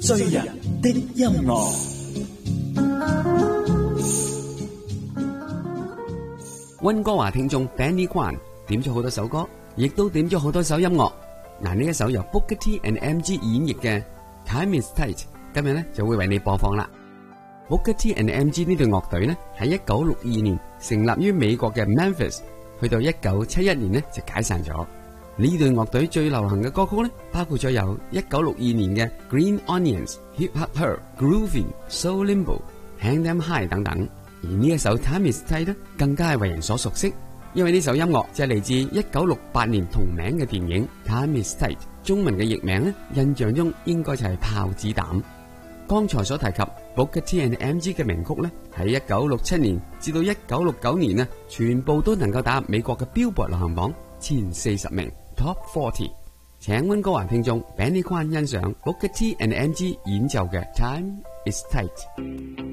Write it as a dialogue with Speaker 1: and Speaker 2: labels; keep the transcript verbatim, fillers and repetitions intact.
Speaker 1: 醉人的音樂。
Speaker 2: 溫哥華聽眾 Benny Kwan 點咗好多首歌，亦都點咗好多首音樂。嗱，呢一首由 Booker T and M G 演繹嘅 Time is Tight， 今日呢就會為你播放啦。Booker T and M G 呢隊樂隊呢喺一九六二年成立於美國嘅 Memphis， 去到一九七一年呢就解散咗。呢隊樂隊最流行嘅歌曲呢，包括咗有一九六二年嘅 Green Onions、Hip Hop Her、Groovin、So Limbo、Hang Them High 等等。而呢一首 Time is Tight 呢，更加係為人所熟悉，因為呢首音樂就係嚟自一九六八年同名嘅電影 Time is Tight， 中文嘅譯名呢，印象中應該就係炮子彈。剛才所提及 Booker T and M G 嘅名曲呢，喺一九六七年至到一九六九年呢，全部都能夠打入美國嘅 Billboard 流行榜前四十名 Top forty。 請溫哥華聽眾 Benny Kwan 欣賞 Booker T and M G 演奏嘅 Time is Tight。